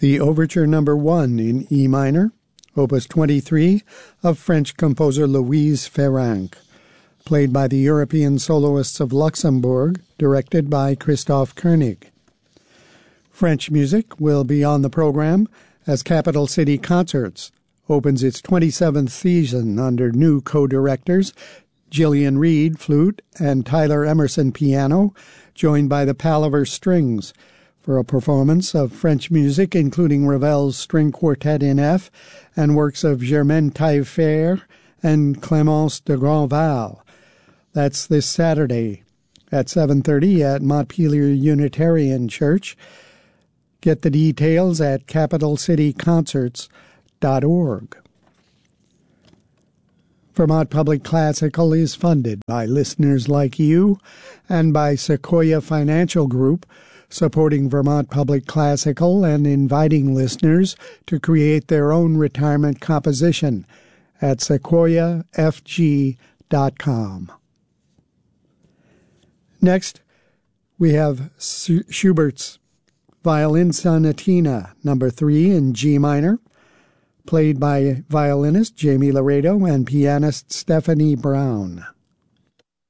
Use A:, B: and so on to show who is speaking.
A: the Overture No. 1 in E minor, Opus 23, of French composer Louise Ferranc, played by the European Soloists of Luxembourg, directed by Christoph Koenig. French music will be on the program as Capital City Concerts opens its 27th season under new co-directors Gillian Reed, flute, and Tyler Emerson, piano, joined by the Palaver Strings, for a performance of French music including Ravel's String Quartet in F and works of Germaine Taillefer and Clémence de Grandval. That's this Saturday at 7:30 at Montpelier Unitarian Church. Get the details at capitalcityconcerts.org. Vermont Public Classical is funded by listeners like you and by Sequoia Financial Group, supporting Vermont Public Classical and inviting listeners to create their own retirement composition at sequoiafg.com. Next, we have Schubert's Violin Sonatina No. 3 in G minor, played by violinist Jamie Laredo and pianist Stephanie Brown.